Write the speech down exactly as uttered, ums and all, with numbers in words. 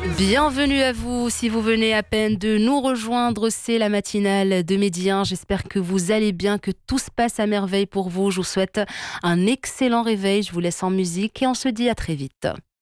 Bienvenue à vous, si vous venez à peine de nous rejoindre, c'est la matinale de Midi un. J'espère que vous allez bien, que tout se passe à merveille pour vous. Je vous souhaite un excellent réveil, je vous laisse en musique et on se dit à très vite.